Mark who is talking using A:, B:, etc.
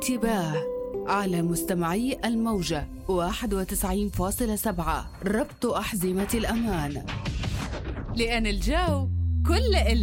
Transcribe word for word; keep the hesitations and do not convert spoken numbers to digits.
A: انتباه على مستمعي الموجة واحد وتسعين فاصلة سبعة، ربط أحزمة الأمان، لأن الجو كل